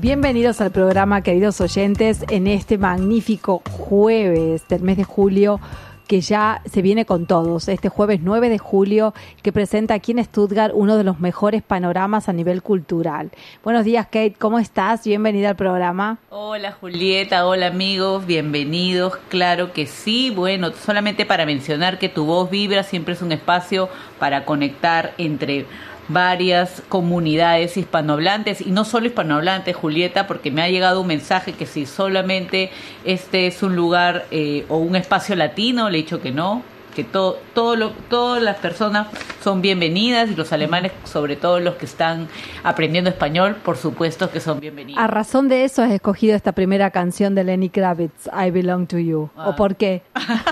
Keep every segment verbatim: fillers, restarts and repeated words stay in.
Bienvenidos al programa, queridos oyentes, en este magnífico jueves del mes de julio que ya se viene con todos. Este jueves nueve de julio que presenta aquí en Stuttgart uno de los mejores panoramas a nivel cultural. Buenos días, Kate, ¿cómo estás? Bienvenida al programa. Hola, Julieta, hola amigos, bienvenidos. Claro que sí. Bueno, solamente para mencionar que Tu Voz Vibra siempre es un espacio para conectar entre varias comunidades hispanohablantes y no solo hispanohablantes, Julieta, porque me ha llegado un mensaje que si solamente este es un lugar eh, o un espacio latino, le he dicho que no, que todo, todo lo, todas las personas son bienvenidas y los alemanes, sobre todo los que están aprendiendo español, por supuesto que son bienvenidos. A razón de eso has escogido esta primera canción de Lenny Kravitz, I Belong to You. Ah. ¿O por qué?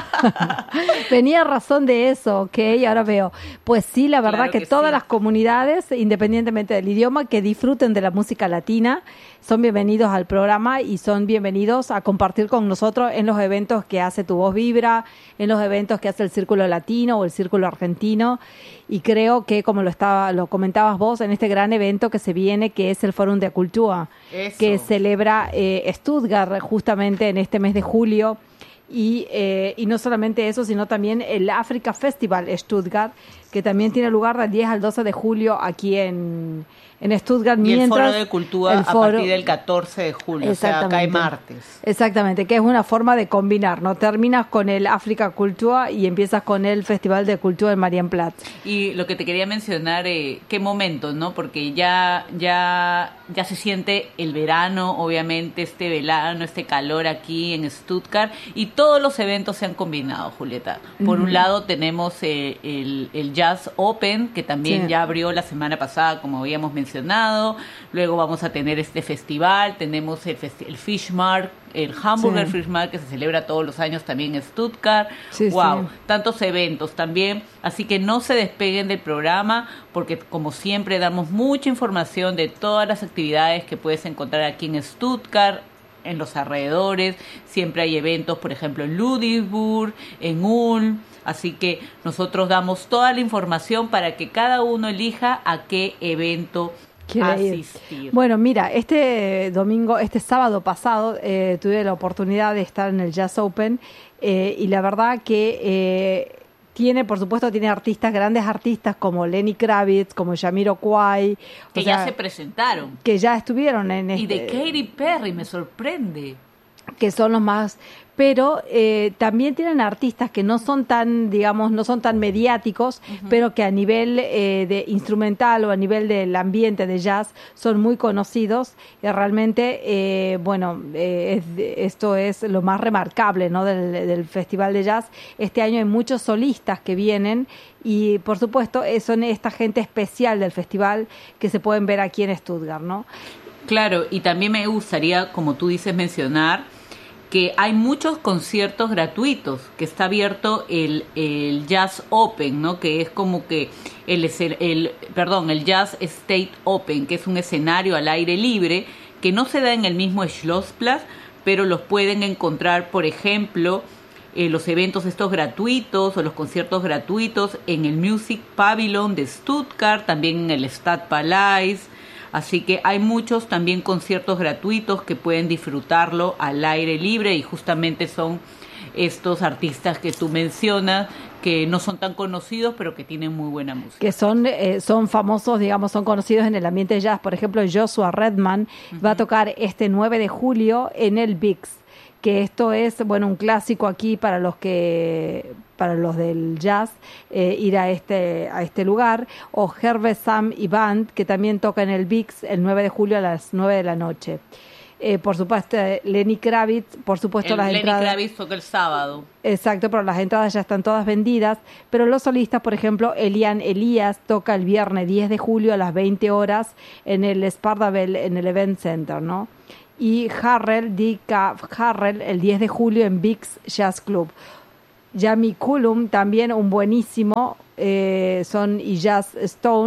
Venía a razón de eso, ok, ahora veo. Pues sí, la verdad claro que, que todas sí. Las comunidades, independientemente del idioma, que disfruten de la música latina, son bienvenidos al programa y son bienvenidos a compartir con nosotros en los eventos que hace Tu Voz Vibra, en los eventos que hace el Círculo Latino o el Círculo Argentino. Y creo que, como lo estaba, lo comentabas vos, en este gran evento que se viene, que es el Forum de Cultura, Eso. que celebra eh, Stuttgart justamente en este mes de julio. Y, eh, y no solamente eso, sino también el Africa Festival Stuttgart, que también tiene lugar del diez al doce de julio aquí en, en Stuttgart. Y mientras el Foro de Cultura a foro, partir del catorce de julio, o sea, cae martes. Exactamente, que es una forma de combinar, ¿no? Terminas con el Africa Cultura y empiezas con el Festival de Cultura en Marienplatz. Y lo que te quería mencionar, eh, qué momento, ¿no? Porque ya, ya, ya se siente el verano, obviamente, este verano, este calor aquí en Stuttgart, y todos los eventos se han combinado, Julieta. Por uh-huh. un lado tenemos eh, el, el Jazz Open, que también sí. ya abrió la semana pasada, como habíamos mencionado. Luego vamos a tener este festival, tenemos el, festi- el Fishmark, el Hamburger sí. Fishmark, que se celebra todos los años también en Stuttgart. Sí, wow, sí. tantos eventos también. Así que no se despeguen del programa, porque como siempre damos mucha información de todas las actividades que puedes encontrar aquí en Stuttgart, en los alrededores. Siempre hay eventos, por ejemplo, en Ludwigsburg, en Ulm. Así que nosotros damos toda la información para que cada uno elija a qué evento asistir. Bueno, mira, este domingo, este sábado pasado, eh, tuve la oportunidad de estar en el Jazz Open eh, y la verdad que eh, tiene, por supuesto, tiene artistas, grandes artistas como Lenny Kravitz, como Jamiroquai. Que ya sea, se presentaron. Que ya estuvieron en este... Y de Katy Perry, me sorprende. Que son los más... Pero eh, también tienen artistas que no son tan, digamos, no son tan mediáticos, uh-huh. pero que a nivel eh, de instrumental o a nivel del ambiente de jazz son muy conocidos. Y realmente, eh, bueno, eh, es, esto es lo más remarcable, ¿no? del, del Festival de Jazz. Este año hay muchos solistas que vienen y, por supuesto, son esta gente especial del festival que se pueden ver aquí en Stuttgart, ¿no? Claro, y también me gustaría, como tú dices, mencionar que hay muchos conciertos gratuitos, que está abierto el, el Jazz Open, ¿no? Que es como que el, el, perdón, el Jazz State Open, que es un escenario al aire libre, que no se da en el mismo Schlossplatz, pero los pueden encontrar, por ejemplo, eh, los eventos estos gratuitos o los conciertos gratuitos en el Music Pavilion de Stuttgart, también en el Stadtpalais. Así que hay muchos también conciertos gratuitos que pueden disfrutarlo al aire libre y justamente son estos artistas que tú mencionas que no son tan conocidos pero que tienen muy buena música. Que son eh, son famosos, digamos, son conocidos en el ambiente de jazz. Por ejemplo, Joshua Redman uh-huh. va a tocar este nueve de julio en el Bix, que esto es, bueno, un clásico aquí para los que para los del jazz, eh, ir a este a este lugar, o Hervé Sam y Band, que también toca en el Bix el nueve de julio a las nueve de la noche. Eh, por supuesto, Lenny Kravitz, por supuesto, el las Lenny entradas... Lenny Kravitz toca el sábado. Exacto, pero las entradas ya están todas vendidas, pero los solistas, por ejemplo, Elian Elias toca el viernes diez de julio a las veinte horas en el Spardabel, en el Event Center, ¿no? Y Harrell, D K Harrell, el diez de julio en Bix Jazz Club. Jamie Cullum, también un buenísimo, eh, son y Jazz Stone,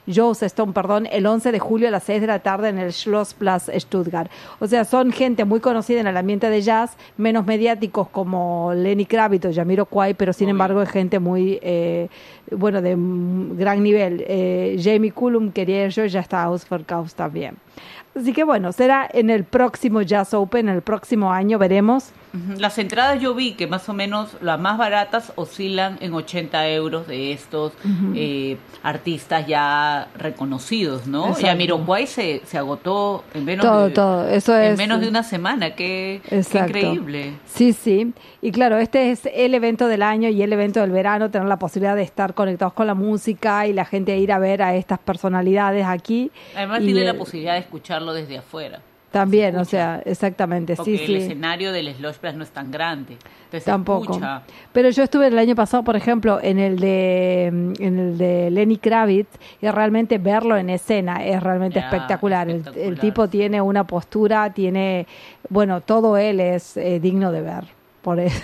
Joss Stone, perdón, el once de julio a las seis de la tarde en el Schlossplatz Stuttgart. O sea, son gente muy conocida en el ambiente de jazz, menos mediáticos como Lenny Kravitz o Jamiroquai, pero sin embargo es gente muy, eh, bueno, de gran nivel. Eh, Jamie Cullum quería yo, ya está ausverkauft también. Así que bueno, será en el próximo Jazz Open, el próximo año veremos. Las entradas yo vi que más o menos las más baratas oscilan en ochenta euros de estos uh-huh. eh, artistas ya reconocidos, ¿no? Y Jamiroquai se, se agotó en menos, todo, de, todo. Eso en es, menos de una semana. Qué, qué increíble. Sí, sí. Y claro, este es el evento del año y el evento del verano, tener la posibilidad de estar conectados con la música y la gente ir a ver a estas personalidades aquí. Además y, tiene eh, la posibilidad de escucharlo desde afuera. También, o sea, exactamente, porque sí, el sí. escenario del Schlossplatz no es tan grande. Entonces Tampoco. Escucha. Pero yo estuve el año pasado, por ejemplo, en el de en el de Lenny Kravitz y realmente verlo en escena es realmente ya, espectacular. espectacular. El, el tipo tiene una postura, tiene, bueno, todo él es eh, digno de ver. Por eso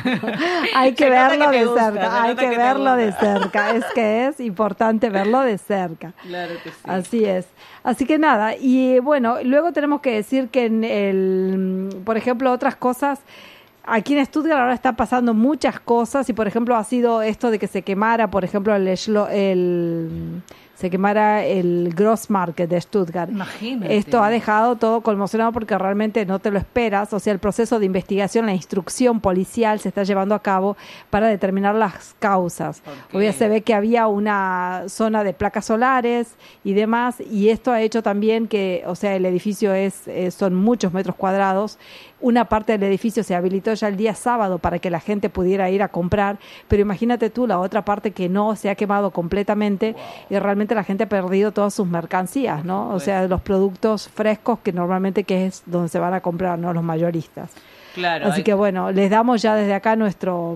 hay que verlo que de gusta, cerca, hay que, que verlo de cerca, es que es importante verlo de cerca. Claro que sí. Así es. Así que nada, y bueno, luego tenemos que decir que en el, por ejemplo, otras cosas, aquí en Stuttgart ahora están pasando muchas cosas y por ejemplo ha sido esto de que se quemara, por ejemplo, el, el se quemara el Grossmarkt de Stuttgart. Imagínate. Esto ha dejado todo conmocionado porque realmente no te lo esperas. O sea, el proceso de investigación, la instrucción policial se está llevando a cabo para determinar las causas. Hoy se ve que había una zona de placas solares y demás, y esto ha hecho también que, o sea, el edificio es, eh, son muchos metros cuadrados. Una parte del edificio se habilitó ya el día sábado para que la gente pudiera ir a comprar, pero imagínate tú la otra parte que no se ha quemado completamente. Wow. Y realmente la gente ha perdido todas sus mercancías, ¿no? O sea, los productos frescos que normalmente que es donde se van a comprar, ¿no? Los mayoristas. Claro. Así hay... que bueno, les damos ya desde acá nuestro...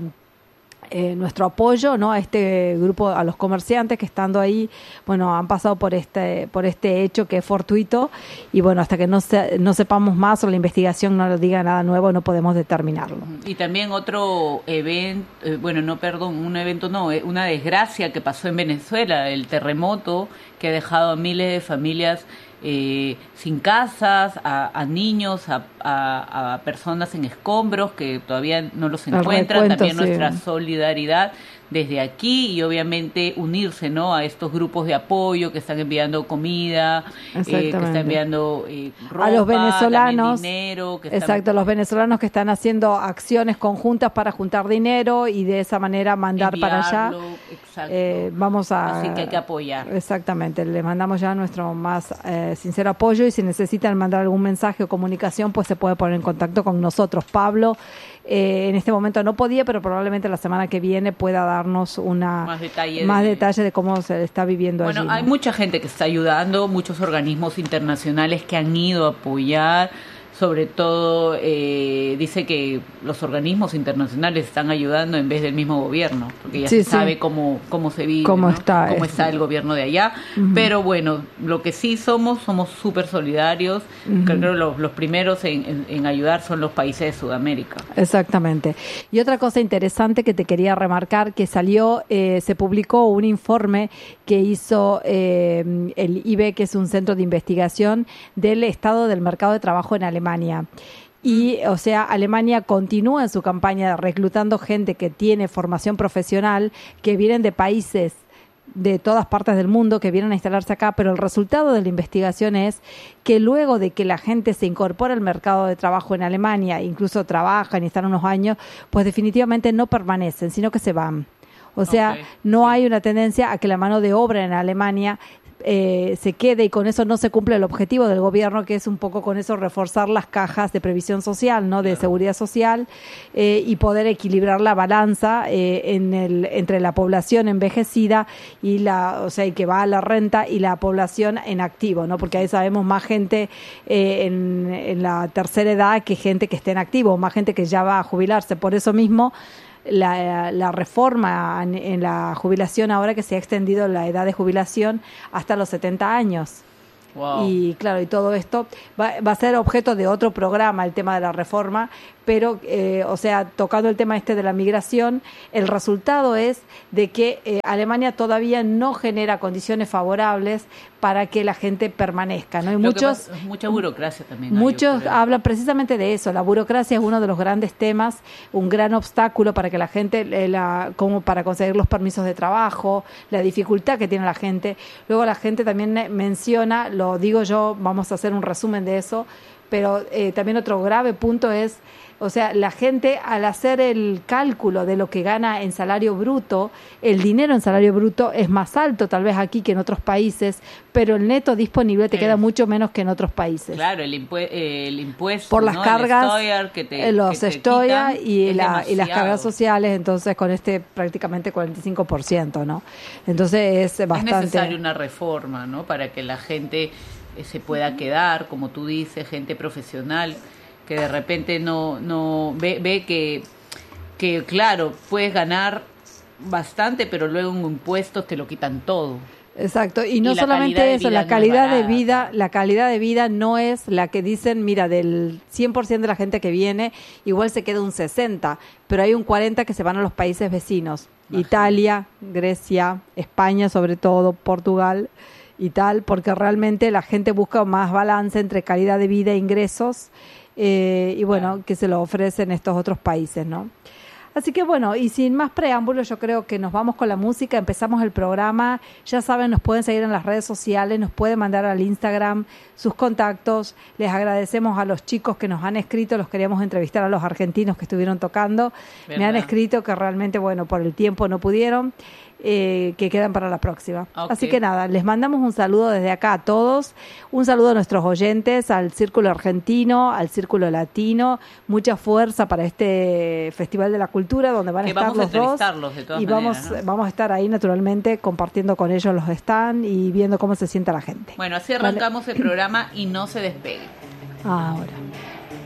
Eh, nuestro apoyo, ¿no? A este grupo, a los comerciantes que estando ahí, bueno, han pasado por este por este hecho que es fortuito y bueno, hasta que no se, no sepamos más o la investigación no nos diga nada nuevo, no podemos determinarlo. Y también otro evento, eh, bueno, no, perdón, un evento no, eh, una desgracia que pasó en Venezuela, el terremoto que ha dejado a miles de familias Eh, sin casas, a, a niños, a, a, a personas en escombros que todavía no los encuentran. Recuento, también sí. Nuestra solidaridad desde aquí y obviamente unirse, ¿no? A estos grupos de apoyo que están enviando comida, eh, que están enviando eh, ropa, a los venezolanos, dinero. Que exacto, están... los venezolanos que están haciendo acciones conjuntas para juntar dinero y de esa manera mandar Enviarlo, para allá. Exacto. Eh, vamos a, Así que hay que apoyar. Exactamente, le mandamos ya nuestro más eh, sincero apoyo y si necesitan mandar algún mensaje o comunicación, pues se puede poner en contacto con nosotros. Pablo eh, en este momento no podía, pero probablemente la semana que viene pueda darnos una más detalle, más de... detalle de cómo se está viviendo bueno, allí. Bueno, hay ¿no? mucha gente que está ayudando, muchos organismos internacionales que han ido a apoyar. Sobre todo, eh, dice que los organismos internacionales están ayudando en vez del mismo gobierno, porque ya sí, se sí. sabe cómo, cómo se vive, cómo, ¿no? está, cómo es... está el gobierno de allá. Uh-huh. Pero bueno, lo que sí somos, somos súper solidarios. Uh-huh. Creo que los, los primeros en, en, en ayudar son los países de Sudamérica. Exactamente. Y otra cosa interesante que te quería remarcar, que salió, eh, se publicó un informe que hizo eh, el I B E, que es un centro de investigación del estado del mercado de trabajo en Alemania. Y, o sea, Alemania continúa en su campaña de reclutando gente que tiene formación profesional, que vienen de países de todas partes del mundo, que vienen a instalarse acá, pero el resultado de la investigación es que luego de que la gente se incorpora al mercado de trabajo en Alemania, incluso trabajan y están unos años, pues definitivamente no permanecen, sino que se van. O sea, okay. no hay una tendencia a que la mano de obra en Alemania eh, se quede y con eso no se cumple el objetivo del gobierno, que es un poco con eso reforzar las cajas de previsión social, ¿no? De claro. seguridad social eh, y poder equilibrar la balanza eh, en el, entre la población envejecida y la, o sea, y que va a la renta y la población en activo, ¿no? Porque ahí sabemos más gente eh, en, en la tercera edad que gente que esté en activo, más gente que ya va a jubilarse. Por eso mismo La, la reforma en, en la jubilación ahora que se ha extendido la edad de jubilación hasta los setenta años. Wow. Y claro, y todo esto va, va a ser objeto de otro programa, el tema de la reforma, pero, eh, o sea, tocando el tema este de la migración, el resultado es de que eh, Alemania todavía no genera condiciones favorables para que la gente permanezca, ¿no? Y Lo muchos, pasa, mucha burocracia también. Muchos hablan precisamente de eso. La burocracia es uno de los grandes temas, un gran obstáculo para que la gente, eh, la, como para conseguir los permisos de trabajo, la dificultad que tiene la gente. Luego la gente también menciona, lo digo yo, vamos a hacer un resumen de eso, pero eh, también otro grave punto es, o sea, la gente al hacer el cálculo de lo que gana en salario bruto, el dinero en salario bruto es más alto tal vez aquí que en otros países, pero el neto disponible te eh, queda mucho menos que en otros países. Claro, el, impue eh, el impuesto, por las ¿no? cargas, que te, los que te Steuer y, la, y las cargas demasiado. sociales, entonces con este prácticamente cuarenta y cinco por ciento, ¿no? Entonces es bastante... Es necesaria una reforma, ¿no? Para que la gente eh, se pueda quedar, como tú dices, gente profesional que de repente no no ve, ve que, que, claro, puedes ganar bastante, pero luego en impuestos te lo quitan todo. Exacto, y no y solamente eso, la calidad no de vida, la calidad de vida no es la que dicen, mira, del cien por ciento de la gente que viene, igual se queda un sesenta, pero hay un cuarenta que se van a los países vecinos, Imagínate. Italia, Grecia, España sobre todo, Portugal y tal, porque realmente la gente busca más balance entre calidad de vida e ingresos, eh, y bueno, claro. que se lo ofrecen estos otros países, ¿no? Así que bueno, y sin más preámbulos, yo creo que nos vamos con la música, empezamos el programa, ya saben, nos pueden seguir en las redes sociales, nos pueden mandar al Instagram sus contactos, les agradecemos a los chicos que nos han escrito, los queríamos entrevistar a los argentinos que estuvieron tocando, ¿verdad? Me han escrito que realmente, bueno, por el tiempo no pudieron, eh, que quedan para la próxima. Okay. Así que nada, les mandamos un saludo desde acá a todos, un saludo a nuestros oyentes, al Círculo Argentino, al Círculo Latino, mucha fuerza para este Festival de la Cultura, donde van a estar los dos, de todas y maneras, vamos, ¿no? vamos a estar ahí naturalmente compartiendo con ellos los stands y viendo cómo se sienta la gente. Bueno, así arrancamos vale. el programa y no se despegue. Ahora.